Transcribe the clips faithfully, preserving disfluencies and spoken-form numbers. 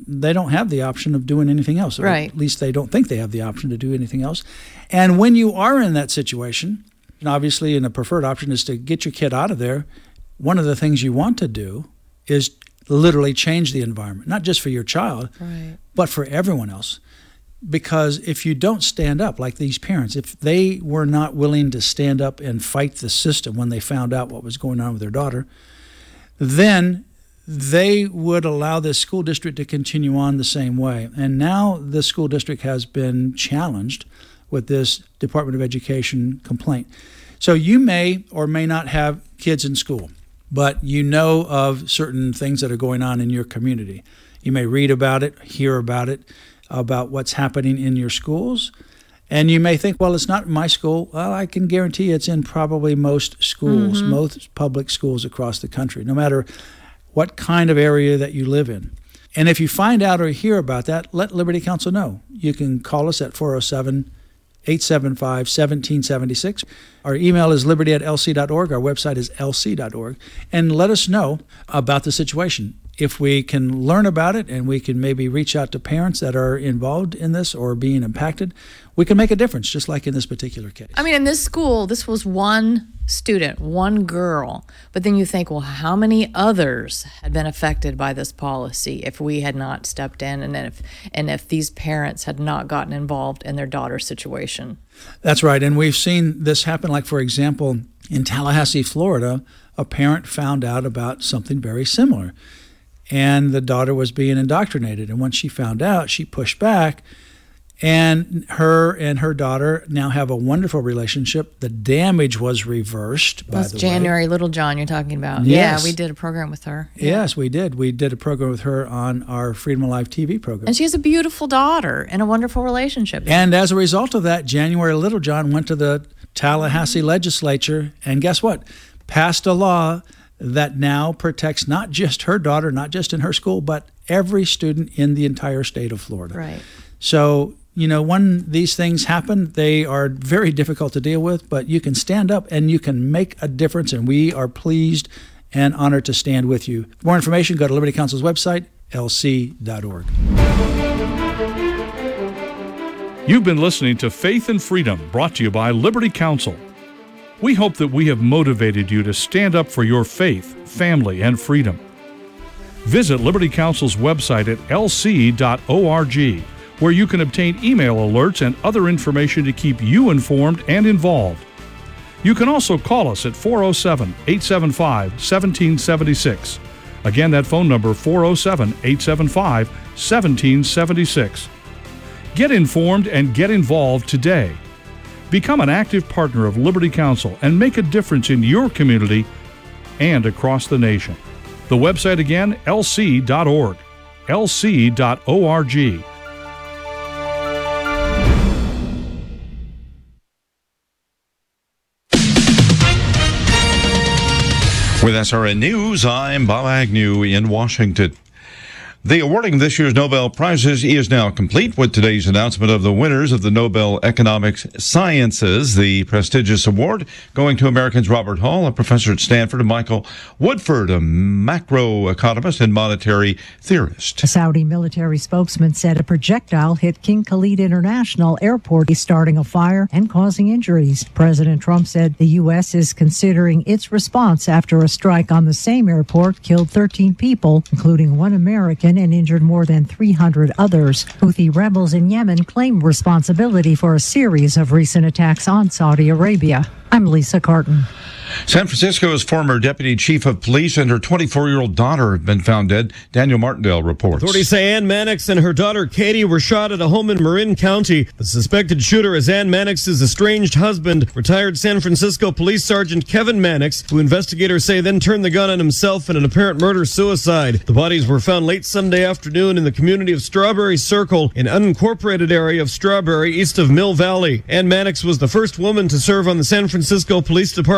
they don't have the option of doing anything else. Or right. At least they don't think they have the option to do anything else. And when you are in that situation, obviously, and a preferred option is to get your kid out of there. One of the things you want to do is literally change the environment, not just for your child, right. but for everyone else. Because if you don't stand up, like these parents, if they were not willing to stand up and fight the system when they found out what was going on with their daughter, then they would allow this school district to continue on the same way. And now the school district has been challenged with this Department of Education complaint. So you may or may not have kids in school, but you know of certain things that are going on in your community. You may read about it, hear about it, about what's happening in your schools. And you may think, well, it's not in my school. Well, I can guarantee it's in probably most schools, mm-hmm. most public schools across the country, no matter what kind of area that you live in. And if you find out or hear about that, let Liberty Counsel know. You can call us at four oh seven, eight seven five, one seven seven six. Our email is liberty at l c dot org. Our website is l c dot org. And let us know about the situation. If we can learn about it and we can maybe reach out to parents that are involved in this or being impacted, we can make a difference, just like in this particular case. I mean, in this school, this was one student, one girl. But then you think, well, how many others had been affected by this policy if we had not stepped in and if and if these parents had not gotten involved in their daughter's situation? That's right. And we've seen this happen, like, for example, in Tallahassee, Florida, a parent found out about something very similar. And the daughter was being indoctrinated. And when she found out, she pushed back. And her and her daughter now have a wonderful relationship. The damage was reversed, by That's the way. January Little John you're talking about. Yes. Yeah, we did a program with her. Yeah. Yes, we did. We did a program with her on our Freedom Alive T V program. And she has a beautiful daughter and a wonderful relationship. And as a result of that, January Little John went to the Tallahassee legislature and guess what? Passed a law that now protects not just her daughter, not just in her school, but every student in the entire state of Florida. Right. So, you know, when these things happen, they are very difficult to deal with, but you can stand up and you can make a difference, and we are pleased and honored to stand with you. For more information, go to Liberty Counsel's website, l c dot org. You've been listening to Faith and Freedom, brought to you by Liberty Counsel. We hope that we have motivated you to stand up for your faith, family, and freedom. Visit Liberty Counsel's website at l c dot org, where you can obtain email alerts and other information to keep you informed and involved. You can also call us at four oh seven, eight seven five, one seven seven six. Again, that phone number, four oh seven, eight seven five, one seven seven six. Get informed and get involved today. Become an active partner of Liberty Counsel and make a difference in your community and across the nation. The website again, l c dot org, l c dot org. With S R N News, I'm Bob Agnew in Washington. The awarding of this year's Nobel Prizes is now complete with today's announcement of the winners of the Nobel Economics Sciences. The prestigious award going to Americans Robert Hall, a professor at Stanford, and Michael Woodford, a macroeconomist and monetary theorist. A Saudi military spokesman said a projectile hit King Khalid International Airport, starting a fire and causing injuries. President Trump said the U S is considering its response after a strike on the same airport killed thirteen people, including one American, and injured more than three hundred others. Houthi rebels in Yemen claim responsibility for a series of recent attacks on Saudi Arabia. I'm Lisa Carton. San Francisco's former deputy chief of police and her twenty-four-year-old daughter have been found dead. Daniel Martindale reports. Authorities say Ann Mannix and her daughter Katie were shot at a home in Marin County. The suspected shooter is Ann Mannix's estranged husband, retired San Francisco Police Sergeant Kevin Mannix, who investigators say then turned the gun on himself in an apparent murder-suicide. The bodies were found late Sunday afternoon in the community of Strawberry Circle, an unincorporated area of Strawberry east of Mill Valley. Ann Mannix was the first woman to serve on the San Francisco Police Department SWAT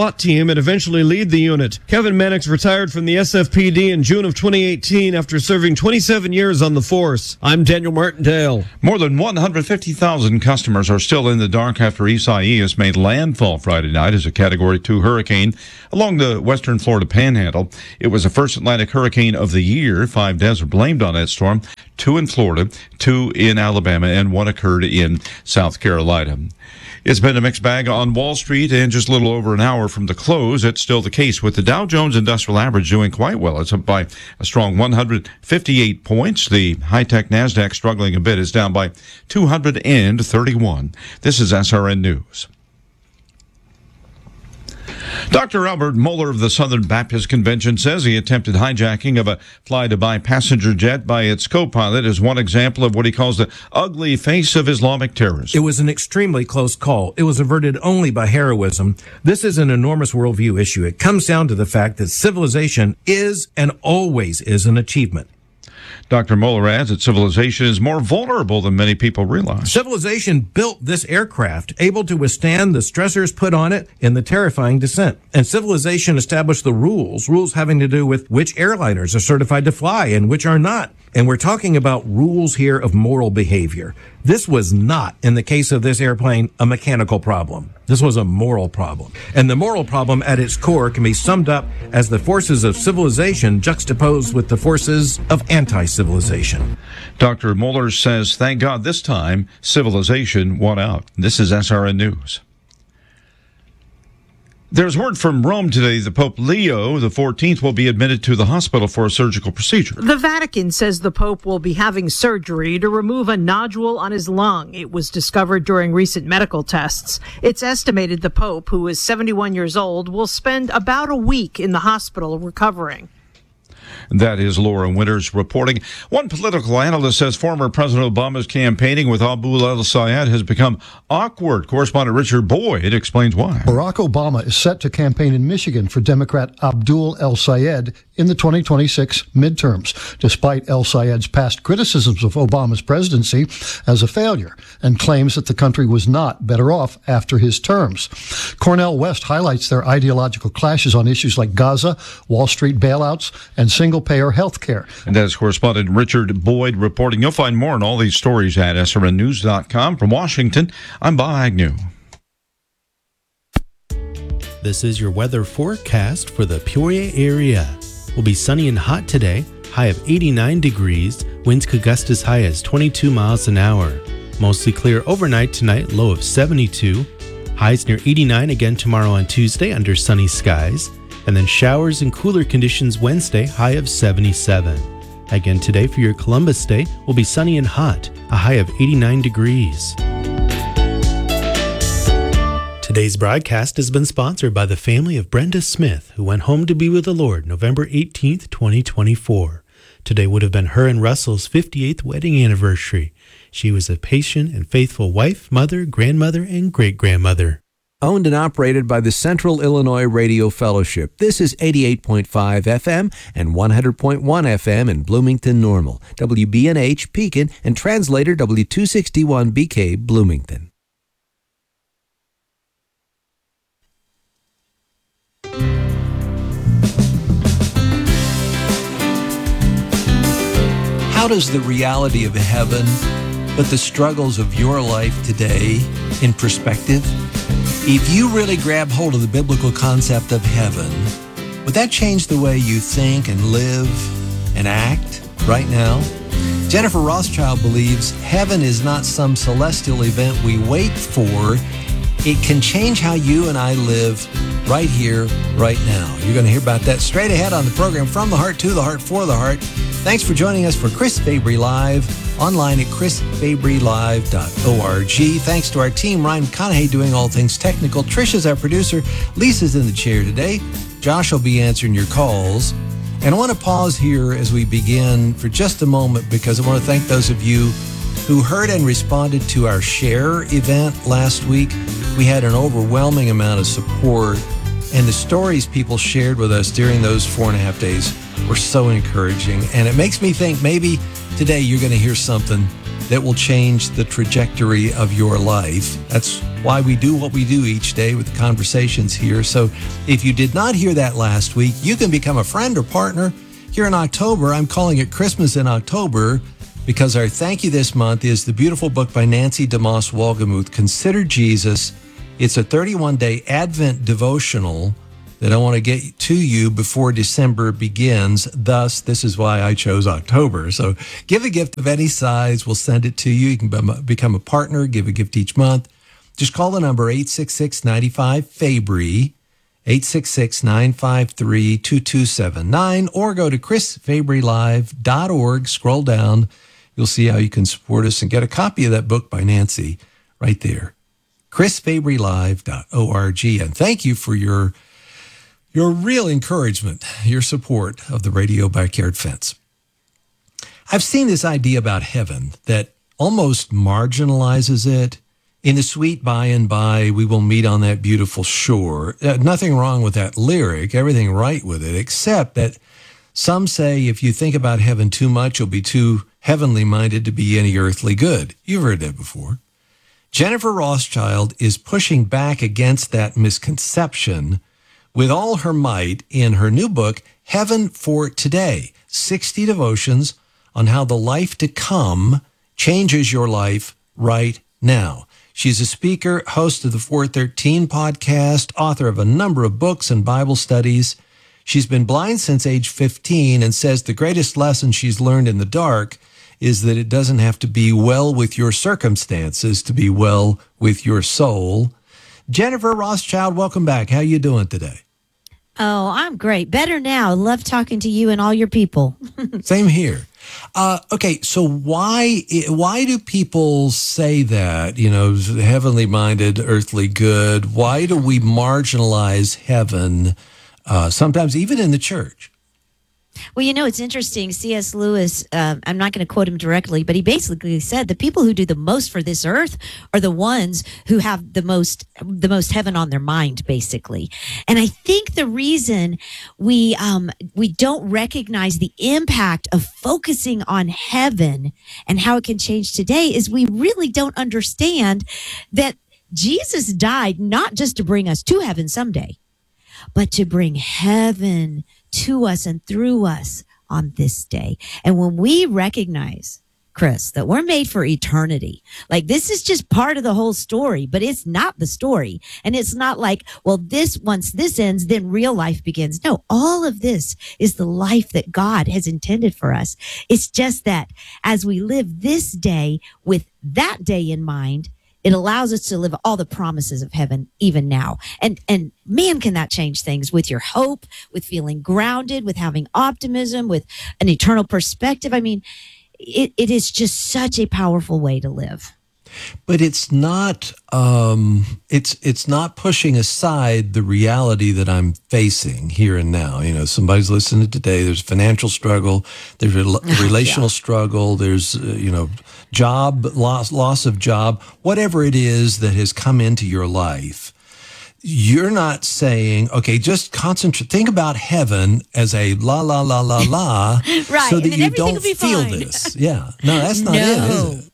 SWAT team and eventually lead the unit. Kevin Mannix retired from the S F P D in June of twenty eighteen after serving twenty-seven years on the force. I'm Daniel Martindale. More than one hundred fifty thousand customers are still in the dark after Isaias made landfall Friday night as a Category two hurricane along the western Florida panhandle. It was the first Atlantic hurricane of the year. Five deaths are blamed on that storm, two in Florida, two in Alabama, and one occurred in South Carolina. It's been a mixed bag on Wall Street, and just a little over an hour from the close, it's still the case with the Dow Jones Industrial Average doing quite well. It's up by a strong one hundred fifty-eight points. The high-tech NASDAQ struggling a bit is down by two hundred thirty-one. This is S R N News. Doctor Albert Mohler of the Southern Baptist Convention says the attempted hijacking of a fly-to-buy passenger jet by its co-pilot is one example of what he calls the ugly face of Islamic terrorism. It was an extremely close call. It was averted only by heroism. This is an enormous worldview issue. It comes down to the fact that civilization is and always is an achievement. Doctor Mohler adds that civilization is more vulnerable than many people realize. Civilization built this aircraft, able to withstand the stressors put on it in the terrifying descent. And civilization established the rules, rules having to do with which airliners are certified to fly and which are not. And we're talking about rules here of moral behavior. This was not, in the case of this airplane, a mechanical problem. This was a moral problem. And the moral problem at its core can be summed up as the forces of civilization juxtaposed with the forces of anti-civilization. Doctor Mohler says, thank God this time civilization won out. This is S R N News. There's word from Rome today that Pope Leo the fourteenth will be admitted to the hospital for a surgical procedure. The Vatican says the Pope will be having surgery to remove a nodule on his lung. It was discovered during recent medical tests. It's estimated the Pope, who is seventy-one years old, will spend about a week in the hospital recovering. That is Laura Winters reporting. One political analyst says former President Obama's campaigning with Abu al-Sayed has become awkward. Correspondent Richard Boyd explains why. Barack Obama is set to campaign in Michigan for Democrat Abdul el-Sayed in the twenty twenty-six midterms, despite el-Sayed's past criticisms of Obama's presidency as a failure and claims that the country was not better off after his terms. Cornell West highlights their ideological clashes on issues like Gaza, Wall Street bailouts, and single-payer health care. And that is correspondent Richard Boyd reporting. You'll find more on all these stories at S R N news dot com. From Washington, I'm Bob Agnew. This is your weather forecast for the Peoria area. Will be sunny and hot today, high of eighty-nine degrees, winds could gust as high as twenty-two miles an hour. Mostly clear overnight tonight, low of seventy-two. Highs near eighty-nine again tomorrow on Tuesday under sunny skies. And then showers and cooler conditions Wednesday, high of seventy-seven. Again today for your Columbus Day will be sunny and hot, a high of eighty-nine degrees. Today's broadcast has been sponsored by the family of Brenda Smith, who went home to be with the Lord November eighteenth, twenty twenty-four. Today would have been her and Russell's fifty-eighth wedding anniversary. She was a patient and faithful wife, mother, grandmother, and great-grandmother. Owned and operated by the Central Illinois Radio Fellowship. This is eighty-eight point five F M and one hundred point one F M in Bloomington Normal, W B N H Pekin, and translator W two sixty-one B K Bloomington. How does the reality of heaven put the struggles of your life today in perspective? If you really grab hold of the biblical concept of heaven, would that change the way you think and live and act right now? Jennifer Rothschild believes heaven is not some celestial event we wait for. It can change how you and I live right here, right now. You're going to hear about that straight ahead on the program From the Heart to the Heart for the Heart. Thanks for joining us for Chris Fabry Live, online at chris fabry live dot org. Thanks to our team, Ryan McConaughey doing all things technical. Trisha's our producer. Lisa's in the chair today. Josh will be answering your calls. And I want to pause here as we begin for just a moment because I want to thank those of you who heard and responded to our share event last week. We had an overwhelming amount of support, and the stories people shared with us during those four and a half days were so encouraging. And it makes me think maybe today you're going to hear something that will change the trajectory of your life. That's why we do what we do each day with conversations here. So if you did not hear that last week, you can become a friend or partner here in October. I'm calling it Christmas in October because our thank you this month is the beautiful book by Nancy DeMoss Wolgemuth, Consider Jesus. It's a thirty-one day Advent devotional that I want to get to you before December begins. Thus, this is why I chose October. So give a gift of any size. We'll send it to you. You can become a partner, give a gift each month. Just call the number eight six six, nine five, F A B R Y, eight six six, nine five three, two two seven nine, or go to chris fabry live dot org. Scroll down. You'll see how you can support us and get a copy of that book by Nancy right there. chris fabry live dot org. And thank you for your Your real encouragement, your support of the Radio Backyard Fence. I've seen this idea about heaven that almost marginalizes it. In the sweet by and by, we will meet on that beautiful shore. Uh, nothing wrong with that lyric, everything right with it, except that some say if you think about heaven too much, you'll be too heavenly minded to be any earthly good. You've heard that before. Jennifer Rothschild is pushing back against that misconception with all her might in her new book, Heaven for Today, sixty devotions on how the life to come changes your life right now. She's a speaker, host of the four thirteen podcast, author of a number of books and Bible studies. She's been blind since age fifteen and says the greatest lesson she's learned in the dark is that it doesn't have to be well with your circumstances to be well with your soul. Jennifer Rothschild, welcome back. How you doing today? Oh, I'm great. Better now. Love talking to you and all your people. Same here. Uh, okay, so why why do people say that, you know, heavenly minded, earthly good? Why do we marginalize heaven, uh, sometimes even in the church? Well, you know, it's interesting. C S Lewis, uh, I'm not going to quote him directly, but he basically said the people who do the most for this earth are the ones who have the most the most heaven on their mind, basically. And I think the reason we um, we don't recognize the impact of focusing on heaven and how it can change today is we really don't understand that Jesus died not just to bring us to heaven someday, but to bring heaven to us and through us on this day. And when we recognize, Chris, that we're made for eternity, like this is just part of the whole story, but it's not the story. And it's not like, well, this, once this ends, then real life begins. No, all of this is the life that God has intended for us. It's just that as we live this day with that day in mind, it allows us to live all the promises of heaven even now. And and man, can that change things with your hope, with feeling grounded, with having optimism, with an eternal perspective. I mean, it, it is just such a powerful way to live. But it's not um, it's it's not pushing aside the reality that I'm facing here and now. You know, somebody's listening today. There's financial struggle. There's a relational yeah. struggle. There's uh, you know, job loss, loss of job. Whatever it is that has come into your life, you're not saying, okay, just concentrate. Think about heaven as a la la la la la, right? So that and you don't feel fine. this. Yeah, no, that's not no. it, is it?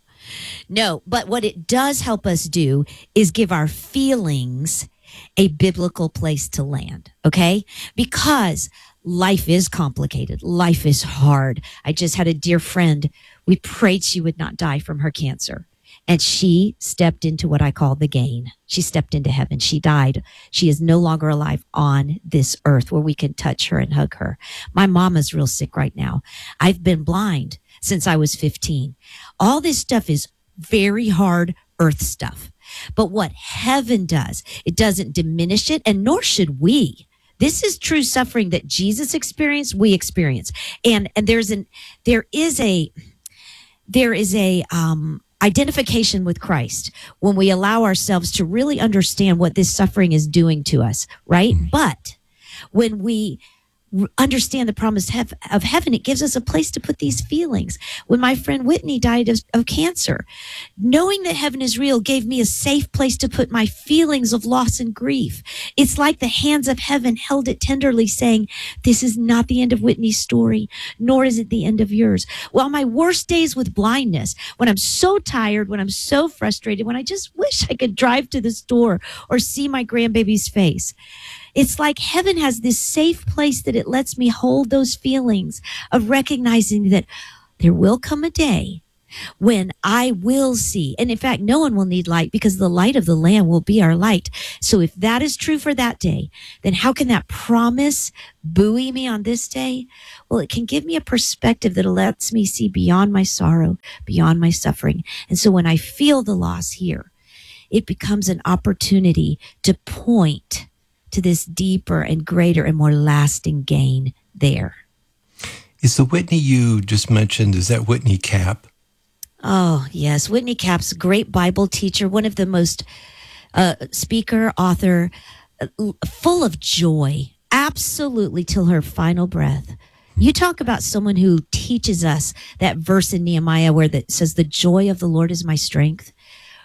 No, but what it does help us do is give our feelings a biblical place to land, okay? Because life is complicated. Life is hard. I just had a dear friend. We prayed she would not die from her cancer. And she stepped into what I call the gain. She stepped into heaven. She died. She is no longer alive on this earth where we can touch her and hug her. My mama's real sick right now. I've been blind since I was fifteen. All this stuff is very hard earth stuff. But what heaven does, it doesn't diminish it, and nor should we. This is true suffering that Jesus experienced, we experience. And and there's an there is a there is a um identification with Christ when we allow ourselves to really understand what this suffering is doing to us, right? Mm. But when we r- understand the promise hev- of heaven, it gives us a place to put these feelings. When my friend Whitney died of, of cancer, knowing that heaven is real gave me a safe place to put my feelings of loss and grief. It's like the hands of heaven held it tenderly, saying, this is not the end of Whitney's story, nor is it the end of yours. Well, on my worst days with blindness, when I'm so tired, when I'm so frustrated, when I just wish I could drive to the store or see my grandbaby's face, it's like heaven has this safe place that it lets me hold those feelings of recognizing that there will come a day when I will see. And in fact, no one will need light because the light of the Lamb will be our light. So if that is true for that day, then how can that promise buoy me on this day? Well, it can give me a perspective that lets me see beyond my sorrow, beyond my suffering. And so when I feel the loss here, it becomes an opportunity to point to this deeper and greater and more lasting gain there. Is the Whitney you just mentioned, is that Whitney Cap? Oh, yes. Whitney Cap's a great Bible teacher, one of the most uh, speaker, author, uh, full of joy, absolutely till her final breath. You talk about someone who teaches us that verse in Nehemiah where that says, the joy of the Lord is my strength.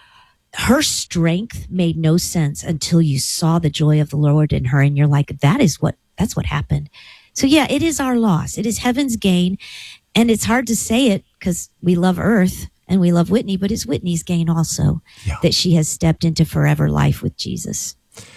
Her strength made no sense until you saw the joy of the Lord in her, and you're like, that is what, that's what happened. So yeah, it is our loss. It is heaven's gain. And it's hard to say it because we love earth and we love Whitney, but it's Whitney's gain also Yeah. that she has stepped into forever life with Jesus.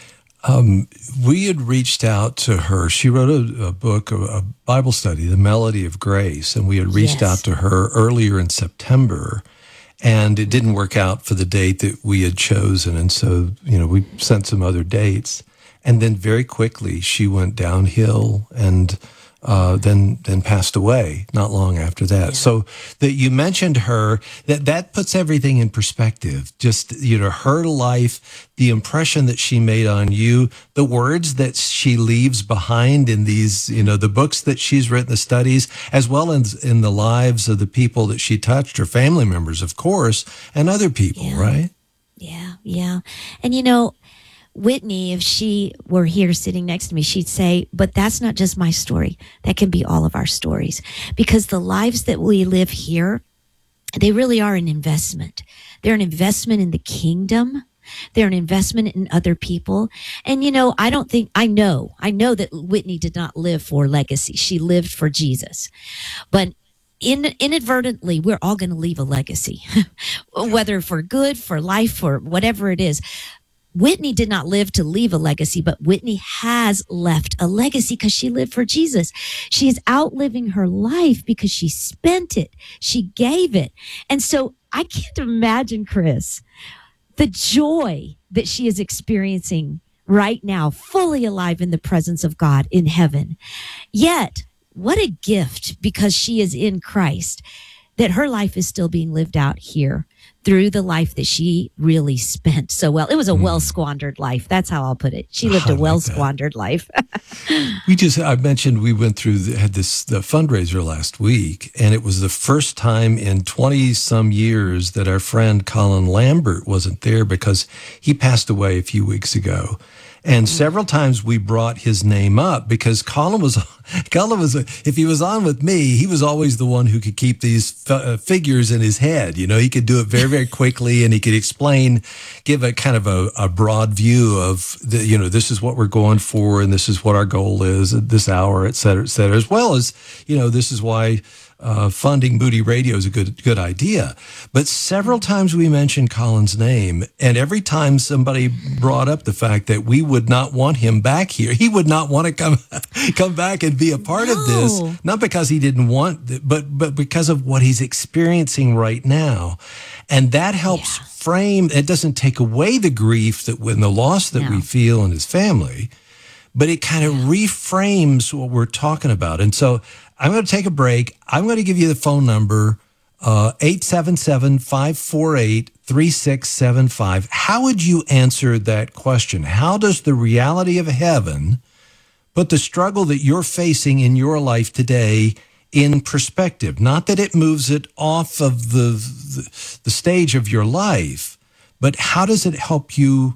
Um, we had reached out to her. She wrote a, a book, a, a Bible study, The Melody of Grace, and we had reached Yes. out to her earlier in September, and it didn't work out for the date that we had chosen, and so, you know, we sent some other dates, and then very quickly she went downhill and uh, then then passed away not long after that. Yeah. So that you mentioned her, that that puts everything in perspective. Just, you know, her life, the impression that she made on you, the words that she leaves behind in these, you know, the books that she's written, the studies, as well as in the lives of the people that she touched, her family members, of course, and other people, Yeah. right? Yeah, yeah. And you know, Whitney, if she were here sitting next to me, she'd say, but that's not just my story. That can be all of our stories. Because the lives that we live here, they really are an investment. They're an investment in the kingdom. They're an investment in other people. And, you know, I don't think, I know, I know that Whitney did not live for legacy. She lived for Jesus. But In, inadvertently, we're all going to leave a legacy, whether for good, for life, for whatever it is. Whitney did not live to leave a legacy, but Whitney has left a legacy because she lived for Jesus. She is outliving her life because she spent it. She gave it. And so I can't imagine, Chris, the joy that she is experiencing right now, fully alive in the presence of God in heaven. Yet, what a gift, because she is in Christ, that her life is still being lived out here through the life that she really spent so well. It was a mm. well-squandered life. That's how I'll put it. She lived I a well-squandered like life. We just, I mentioned we went through, the, had this the fundraiser last week, and it was the first time in twenty some years that our friend Colin Lambert wasn't there because he passed away a few weeks ago. And several times we brought his name up because Colin was, Colin was, if he was on with me, he was always the one who could keep these f- uh, figures in his head. You know, he could do it very, very quickly, and he could explain, give a kind of a, a broad view of, the, you know, this is what we're going for, and this is what our goal is at this hour, et cetera, et cetera, as well as, you know, this is why Uh, funding Moody Radio is a good good idea. But several times we mentioned Colin's name, and every time somebody brought up the fact that we would not want him back here, he would not want to come come back and be a part no. of this, not because he didn't want, but but because of what he's experiencing right now. And that helps yeah. frame, it doesn't take away the grief that when the loss that no. we feel in his family, but it kind of reframes what we're talking about. And so I'm going to take a break. I'm going to give you the phone number, uh, eight seven seven, five four eight, three six seven five. How would you answer that question? How does the reality of heaven put the struggle that you're facing in your life today in perspective? Not that it moves it off of the, the, the stage of your life, but how does it help you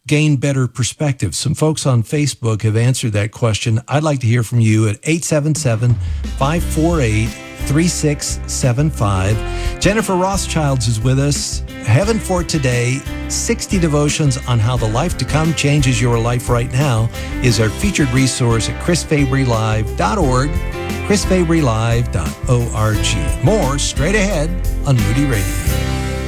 gain better perspective? Some folks on Facebook have answered that question. I'd like to hear from you at eight seven seven, five four eight, three six seven five. Jennifer Rothschilds is with us. Heaven for Today, sixty devotions on how the life to come changes your life right now is our featured resource at chris fabry live dot org, chris fabry live dot org. More straight ahead on Moody Radio.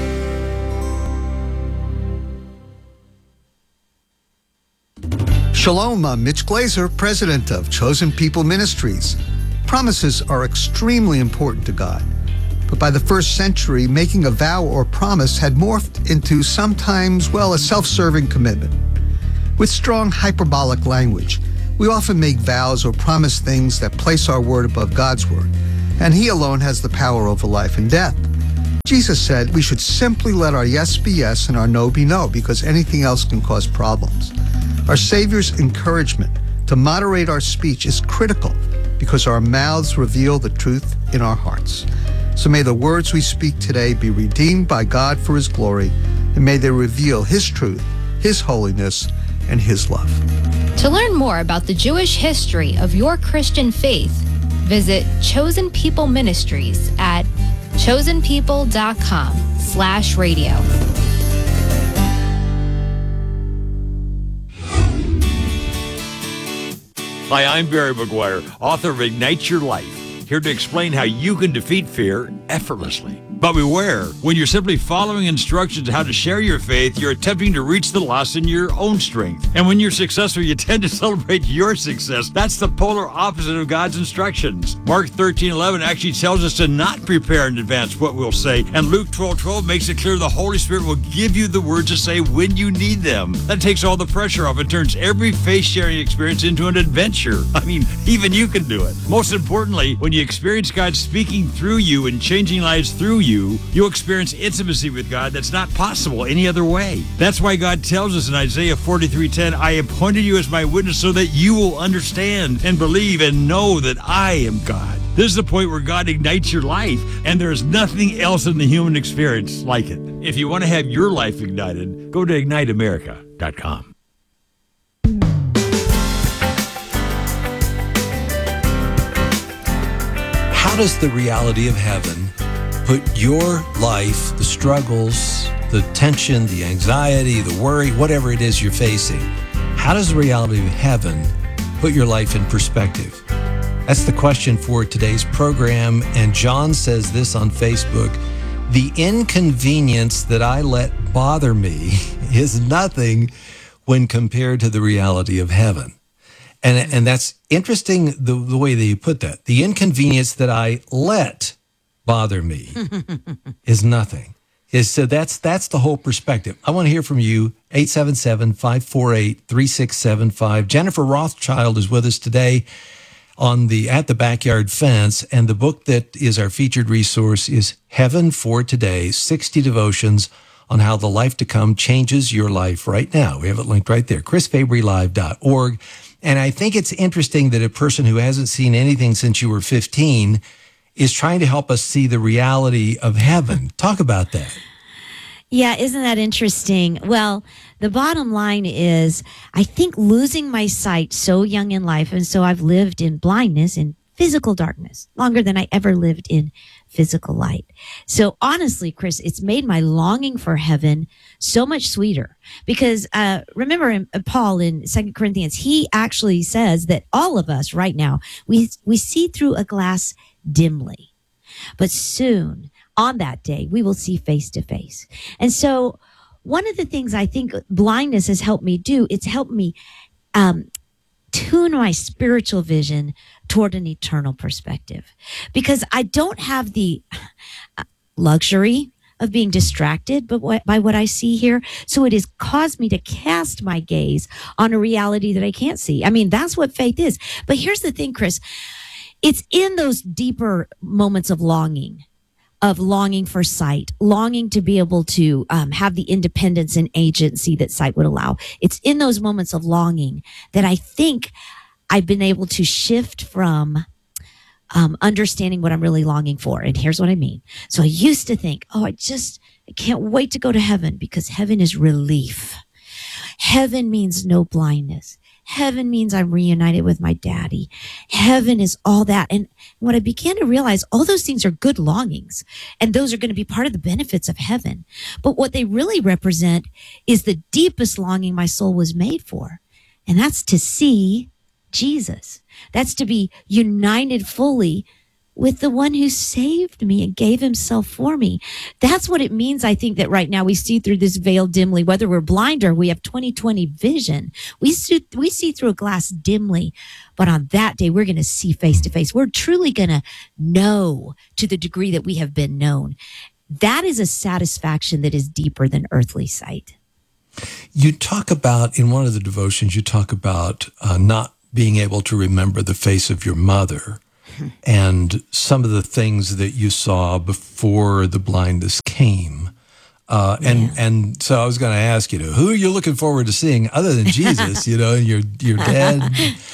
Shalom, I'm Mitch Glazer, president of Chosen People Ministries. Promises are extremely important to God. But by the first century, making a vow or promise had morphed into sometimes, well, a self-serving commitment. With strong hyperbolic language, we often make vows or promise things that place our word above God's word, and He alone has the power over life and death. Jesus said we should simply let our yes be yes and our no be no, because anything else can cause problems. Our Savior's encouragement to moderate our speech is critical because our mouths reveal the truth in our hearts. So may the words we speak today be redeemed by God for His glory, and may they reveal His truth, His holiness, and His love. To learn more about the Jewish history of your Christian faith, visit Chosen People Ministries at chosenpeople.com slash radio. Hi, I'm Barry McGuire, author of Ignite Your Life, here to explain how you can defeat fear effortlessly. But beware, when you're simply following instructions on how to share your faith, you're attempting to reach the lost in your own strength. And when you're successful, you tend to celebrate your success. That's the polar opposite of God's instructions. Mark thirteen eleven actually tells us to not prepare in advance what we'll say. And Luke twelve twelve makes it clear the Holy Spirit will give you the words to say when you need them. That takes all the pressure off and turns every faith-sharing experience into an adventure. I mean, even you can do it. Most importantly, when you experience God speaking through you and changing lives through you, You, you'll experience intimacy with God that's not possible any other way. That's why God tells us in Isaiah forty-three ten, I appointed you as my witness so that you will understand and believe and know that I am God. This is the point where God ignites your life, and there is nothing else in the human experience like it. If you want to have your life ignited, go to ignite america dot com. How does the reality of heaven put your life, the struggles, the tension, the anxiety, the worry, whatever it is you're facing, how does the reality of heaven put your life in perspective? That's the question for today's program. And John says this on Facebook: the inconvenience that I let bother me is nothing when compared to the reality of heaven. And, and that's interesting, the, the way that you put that. The inconvenience that I let bother me is nothing. Is so that's that's the whole perspective. I want to hear from you. eight seven seven, five four eight, three six seven five. Jennifer Rothschild is with us today on the At the Backyard Fence, and the book that is our featured resource is Heaven for Today, sixty devotions on how the life to come changes your life right now. We have it linked right there, chris fabry live dot org. And I think it's interesting that a person who hasn't seen anything since you were fifteen is trying to help us see the reality of heaven. Talk about that. Yeah, isn't that interesting? Well, the bottom line is, I think losing my sight so young in life, and so I've lived in blindness and physical darkness longer than I ever lived in physical light. So honestly, Chris, it's made my longing for heaven so much sweeter, because uh, remember in, uh, Paul in Second Corinthians, he actually says that all of us right now, we we see through a glass dimly, but soon on that day we will see face to face. And so one of the things I think blindness has helped me do, it's helped me um, tune my spiritual vision toward an eternal perspective, because I don't have the luxury of being distracted by what, by what I see here. So it has caused me to cast my gaze on a reality that I can't see. I mean, that's what faith is. But here's the thing, Chris. It's in those deeper moments of longing, of longing for sight, longing to be able to um, have the independence and agency that sight would allow. It's in those moments of longing that I think I've been able to shift from um, understanding what I'm really longing for. And here's what I mean. So I used to think, oh, I just I can't wait to go to heaven because heaven is relief. Heaven means no blindness. Heaven means I'm reunited with my daddy. Heaven is all that. And what I began to realize, all those things are good longings, and those are going to be part of the benefits of heaven. But what they really represent is the deepest longing my soul was made for. And that's to see Jesus. That's to be united fully with the one who saved me and gave himself for me. That's what it means, I think, that right now we see through this veil dimly, whether we're blind or we have twenty twenty vision. We see, we see through a glass dimly, but on that day, we're going to see face to face. We're truly going to know to the degree that we have been known. That is a satisfaction that is deeper than earthly sight. You talk about, in one of the devotions, you talk about uh, not being able to remember the face of your mother and some of the things that you saw before the blindness came. Uh, and yeah. and so I was going to ask you, know, who are you looking forward to seeing other than Jesus? You know, and your your dad.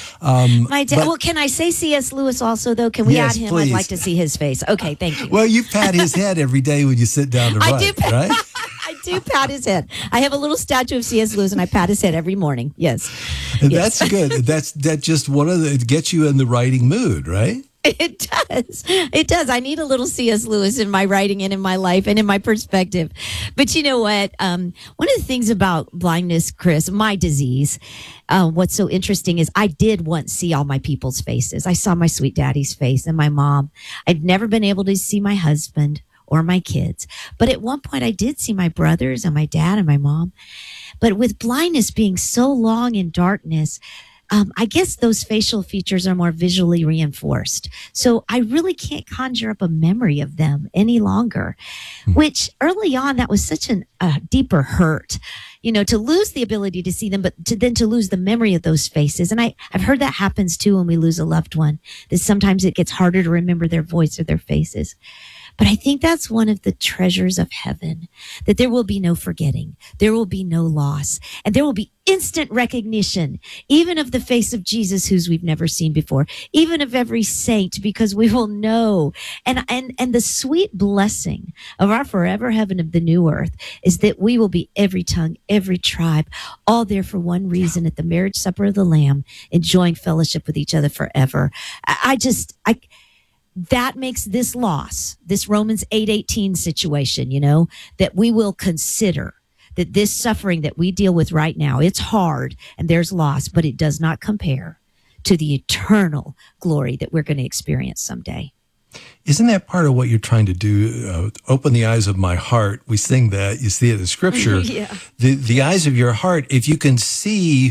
Um, My dad. Well, can I say C S. Lewis also though? Can we yes, add him? please. I'd like to see his face. Okay, thank you. Well, you pat his head every day when you sit down to I write, do pat, right? I do pat his head. I have a little statue of C S. Lewis, and I pat his head every morning. Yes, and yes. That's good. That's that just one of the it gets you in the writing mood, right? It does. It does. I need a little C S. Lewis in my writing and in my life and in my perspective. But you know what? Um, one of the things about blindness, Chris, my disease, uh, what's so interesting is I did once see all my people's faces. I saw my sweet daddy's face and my mom. I'd never been able to see my husband or my kids. But at one point I did see my brothers and my dad and my mom. But with blindness being so long in darkness, Um, I guess those facial features are more visually reinforced. So I really can't conjure up a memory of them any longer, which early on, that was such a uh, deeper hurt, you know, to lose the ability to see them, but to then to lose the memory of those faces. And I, I've heard that happens too when we lose a loved one, that sometimes it gets harder to remember their voice or their faces. But I think that's one of the treasures of heaven, that there will be no forgetting. There will be no loss. And there will be instant recognition, even of the face of Jesus, whose we've never seen before, even of every saint, because we will know. And, and, and the sweet blessing of our forever heaven of the new earth is that we will be every tongue, every tribe, all there for one reason at the marriage supper of the Lamb, enjoying fellowship with each other forever. I, I just, I, that makes this loss, this Romans eight eighteen situation, you know, that we will consider that this suffering that we deal with right now, it's hard and there's loss, but it does not compare to the eternal glory that we're going to experience someday. Isn't that part of what you're trying to do? Uh, open the eyes of my heart. We sing that. You see it in Scripture. Yeah. The the eyes of your heart. If you can see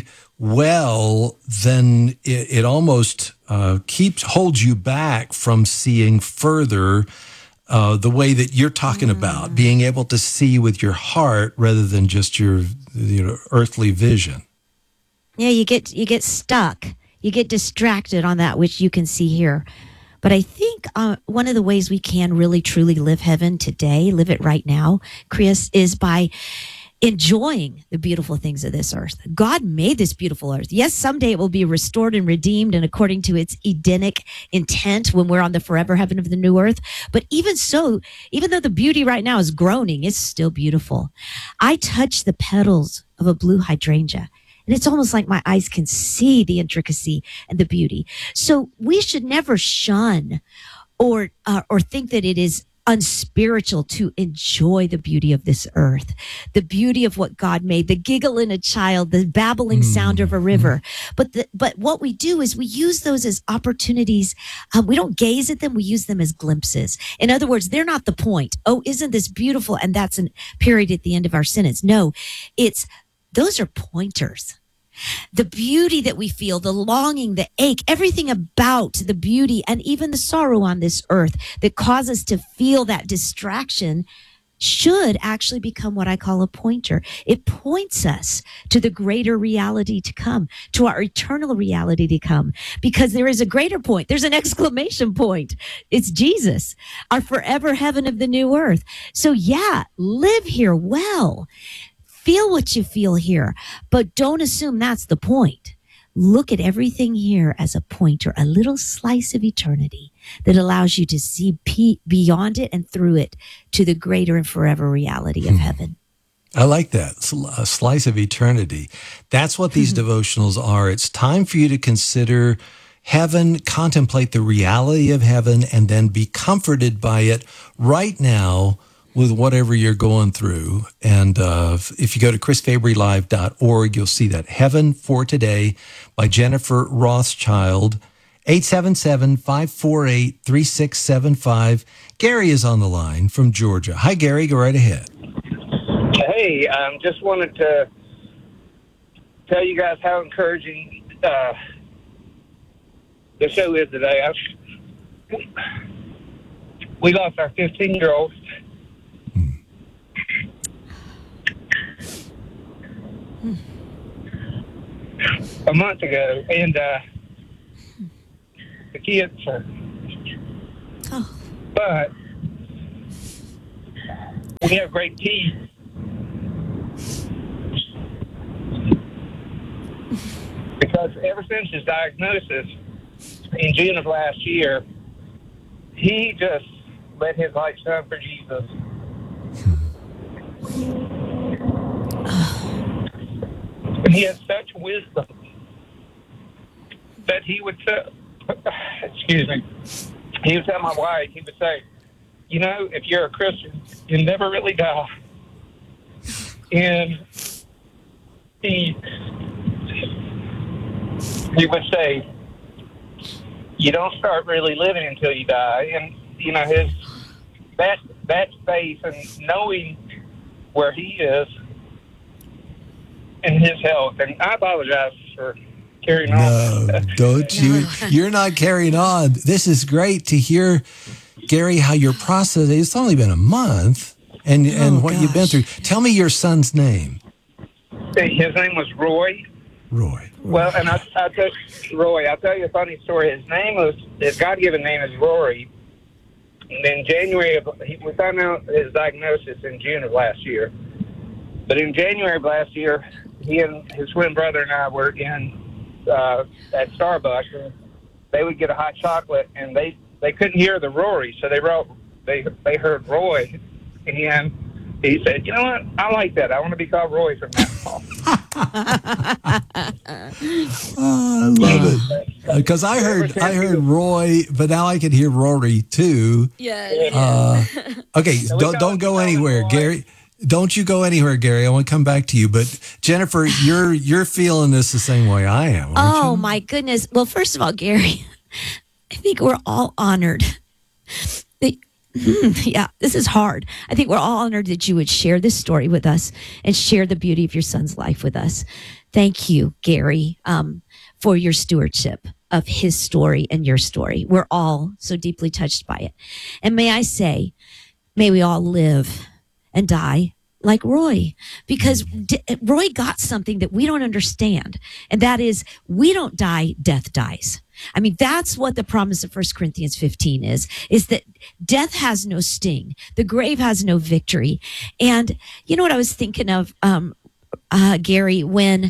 well, then it, it almost uh, keeps holds you back from seeing further. Uh, the way that you're talking mm. about, being able to see with your heart rather than just your, you know, earthly vision. Yeah, you get you get stuck. You get distracted on that which you can see here. But I think uh, one of the ways we can really truly live heaven today, live it right now, Chris, is by enjoying the beautiful things of this earth. God made this beautiful earth. Yes, someday it will be restored and redeemed and according to its Edenic intent when we're on the forever heaven of the new earth. But even so, even though the beauty right now is groaning, it's still beautiful. I touch the petals of a blue hydrangea, and it's almost like my eyes can see the intricacy and the beauty. So we should never shun or uh, or think that it is unspiritual to enjoy the beauty of this earth, the beauty of what God made, the giggle in a child, the babbling mm. sound of a river. But the, but what we do is we use those as opportunities. Uh, we don't gaze at them. We use them as glimpses. In other words, they're not the point. Oh, isn't this beautiful? And that's a period at the end of our sentence. No, it's those are pointers. The beauty that we feel, the longing, the ache, everything about the beauty and even the sorrow on this earth that causes us to feel that distraction should actually become what I call a pointer. It points us to the greater reality to come, to our eternal reality to come, because there is a greater point. There's an exclamation point. It's Jesus, our forever heaven of the new earth. So yeah, live here well. Feel what you feel here, but don't assume that's the point. Look at everything here as a pointer, a little slice of eternity that allows you to see beyond it and through it to the greater and forever reality of heaven. I like that. Sl- A slice of eternity. That's what these devotionals are. It's time for you to consider heaven, contemplate the reality of heaven, and then be comforted by it right now with whatever you're going through. And uh, if you go to chris fabry live dot org, you'll see that. Heaven for Today by Jennifer Rothschild. eight seven seven, five four eight, three six seven five. Gary is on the line from Georgia. Hi, Gary. Go right ahead. Hey, um, just wanted to tell you guys how encouraging uh, the show is today. I, we lost our fifteen-year-old. A month ago, and uh, the kids are. Oh. But we have great peace. Because ever since his diagnosis in June of last year, he just let his life shine for Jesus. And he has such wisdom that he would tell, excuse me, he would tell my wife, he would say, you know, if you're a Christian, you never really die. And he, he would say, you don't start really living until you die. And, you know, his, that, that faith and knowing where he is and his health. And I apologize for carrying on. No, don't you? You're not carrying on. This is great to hear, Gary, how your process, it's only been a month, and, Oh, and what you've been gosh. through. Tell me your son's name. His name was Roy. Roy. Well, and I, I tell Roy, I'll tell you a funny story. His name was, his God-given name is Rory. And in January, of, he, we found out his diagnosis in June of last year. But in January of last year, he and his twin brother and I were in uh, at Starbucks, and they would get a hot chocolate, and they, they couldn't hear the Rory, so they wrote they they heard Roy, and he said, "You know what? I like that. I want to be called Roy from now on." Oh, I love it. Because I heard I heard Roy, but now I can hear Rory too. Yeah. Uh, okay, don't don't go anywhere, Gary. Don't you go anywhere, Gary. I want to come back to you. But Jennifer, you're you're feeling this the same way I am, aren't Oh, you? my goodness. Well, first of all, Gary, I think we're all honored. that- yeah, this is hard. I think we're all honored that you would share this story with us and share the beauty of your son's life with us. Thank you, Gary, um, for your stewardship of his story and your story. We're all so deeply touched by it. And may I say, may we all live and die like Roy, because D- Roy got something that we don't understand. And that is, we don't die, death dies. I mean, that's what the promise of First Corinthians fifteen is, is that death has no sting. The grave has no victory. And you know what I was thinking of, um, uh, Gary, when,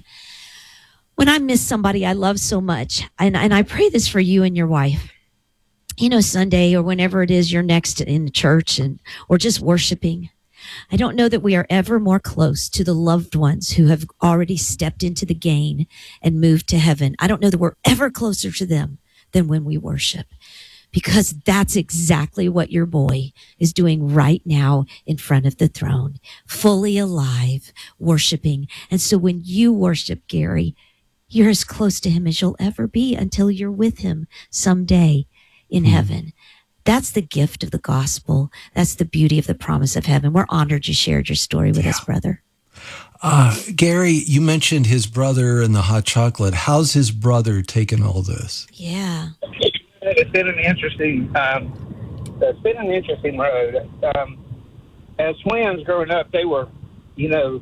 when I miss somebody I love so much, and, and I pray this for you and your wife, you know, Sunday or whenever it is you're next in church and, or just worshiping, I don't know that we are ever more close to the loved ones who have already stepped into the gain and moved to heaven. I don't know that we're ever closer to them than when we worship, because that's exactly what your boy is doing right now in front of the throne, fully alive, worshiping. And so when you worship, Gary, you're as close to him as you'll ever be until you're with him someday in heaven. That's the gift of the gospel. That's the beauty of the promise of heaven. We're honored you shared your story with Yeah. us, brother. Uh, Gary, you mentioned his brother and the hot chocolate. How's his brother taking all this? Yeah. It's been an interesting, um, it's been an interesting road. Um, as twins growing up, they were, you know,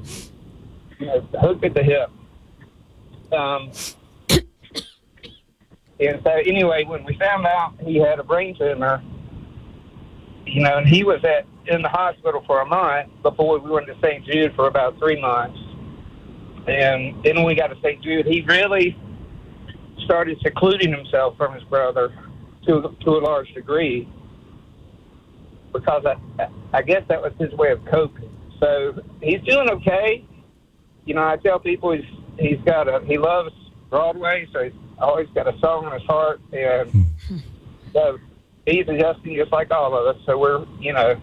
you know, hooked at the hip. Um, and so anyway, when we found out he had a brain tumor, you know, and he was at in the hospital for a month before we went to Saint Jude for about three months. And then when we got to Saint Jude, he really started secluding himself from his brother to to a large degree, because I I guess that was his way of coping. So he's doing okay. You know, I tell people he's he's got a he loves Broadway, so he's always got a song in his heart, and so he's adjusting just like all of us. So we're, you know,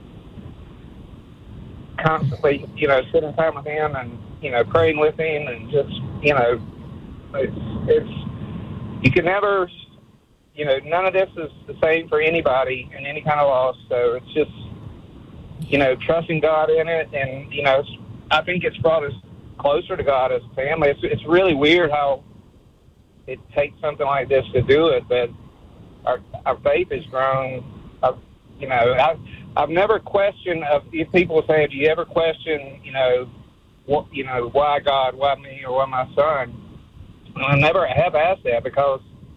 constantly, you know, spending time with him and, you know, praying with him, and just, you know, it's it's you can never, you know, none of this is the same for anybody in any kind of loss. So it's just, you know, trusting God in it, and, you know, it's, I think it's brought us closer to God as a family. It's, it's really weird how it takes something like this to do it, but our our faith has grown. I've, you know, I've, I've never questioned, uh, if people say, have you ever questioned, you know, what, you know, why God, why me, or why my son? And I never have asked that, because